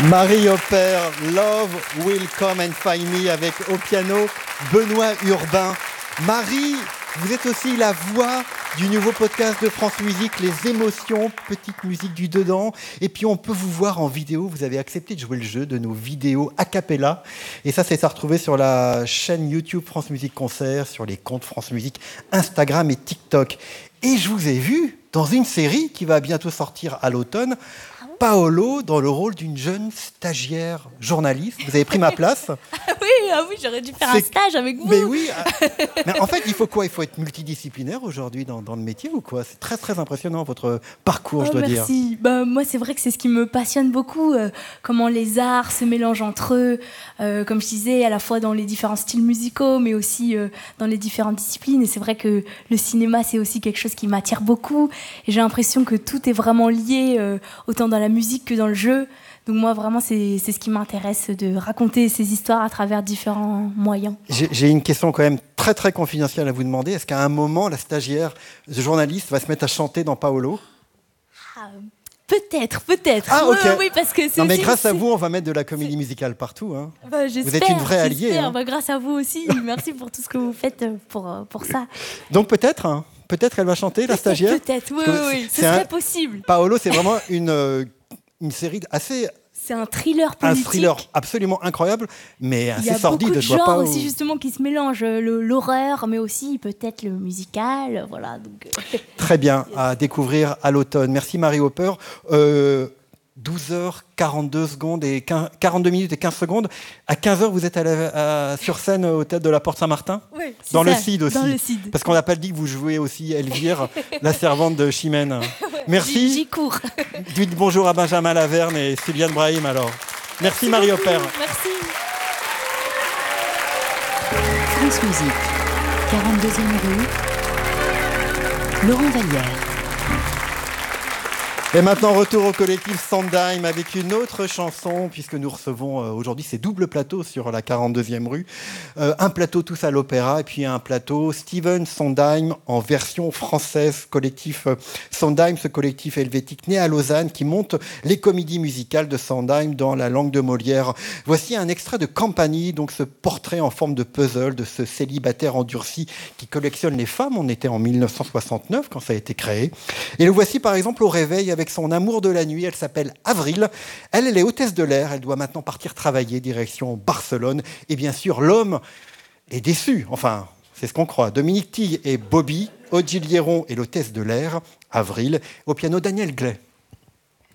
Marie Opère, Love Will Come and Find Me, avec au piano Benoît Urbain. Marie, vous êtes aussi la voix du nouveau podcast de France Musique, Les Émotions, petite musique du dedans. Et puis on peut vous voir en vidéo, vous avez accepté de jouer le jeu de nos vidéos a cappella. Et ça, c'est à retrouver sur la chaîne YouTube France Musique Concert, sur les comptes France Musique, Instagram et TikTok. Et je vous ai vu dans une série qui va bientôt sortir à l'automne, Paolo dans le rôle d'une jeune stagiaire journaliste. Vous avez pris ma place. Oui, j'aurais dû faire un stage avec vous. Mais oui. Mais en fait, il faut quoi ? Il faut être multidisciplinaire aujourd'hui dans le métier ou quoi ? C'est très, très impressionnant, votre parcours, je dois dire. Merci. Moi, c'est vrai que c'est ce qui me passionne beaucoup, comment les arts se mélangent entre eux, comme je disais, à la fois dans les différents styles musicaux, mais aussi dans les différentes disciplines. Et c'est vrai que le cinéma, c'est aussi quelque chose qui m'attire beaucoup. Et j'ai l'impression que tout est vraiment lié, autant dans la musique que dans le jeu. Donc moi, vraiment, c'est ce qui m'intéresse, de raconter ces histoires à travers différents moyens. J'ai une question quand même très, très confidentielle à vous demander. Est-ce qu'à un moment, la stagiaire journaliste va se mettre à chanter dans Paolo ? Peut-être. Ah, ok. Oui, parce que c'est non, mais aussi, grâce à vous, on va mettre de la comédie musicale partout. Hein. J'espère, vous êtes une vraie alliée. Hein. Grâce à vous aussi. Merci pour tout ce que vous faites pour ça. Donc peut-être elle va chanter, la stagiaire ? Peut-être, oui. Ce serait possible. Paolo, c'est vraiment une série assez... C'est un thriller politique. Un thriller absolument incroyable, mais assez sordide. Il y a beaucoup de genres aussi, justement, qui se mélangent. L'horreur, mais aussi peut-être le musical. Voilà, donc... Très bien, à découvrir à l'automne. Merci Marie Opère. 12h42 secondes et 42 minutes et 15 secondes. À 15h, vous êtes sur scène au Théâtre de la Porte Saint-Martin ? Oui, dans le CID aussi. Dans le CID. Parce qu'on n'a pas dit que vous jouez aussi Elvire, la servante de Chimène. Merci. J'y cours. Dites bonjour à Benjamin Laverne et Sylviane Brahim alors. Merci Marie Opère. Merci. France Musique, 42e rue, Laurent Vallière. Et maintenant, retour au collectif Sondheim avec une autre chanson, puisque nous recevons aujourd'hui ces doubles plateaux sur la 42e rue. Un plateau Tous à l'Opéra et puis un plateau Stephen Sondheim en version française. Collectif Sondheim, ce collectif helvétique né à Lausanne qui monte les comédies musicales de Sondheim dans la langue de Molière. Voici un extrait de Campanie, donc ce portrait en forme de puzzle de ce célibataire endurci qui collectionne les femmes. On était en 1969 quand ça a été créé. Et le voici par exemple au réveil avec son amour de la nuit. Elle s'appelle Avril. Elle est hôtesse de l'air. Elle doit maintenant partir travailler direction Barcelone. Et bien sûr, l'homme est déçu. Enfin, c'est ce qu'on croit. Dominique Tille et Bobby. Odile Liéron est l'hôtesse de l'air. Avril. Au piano, Daniel Glay.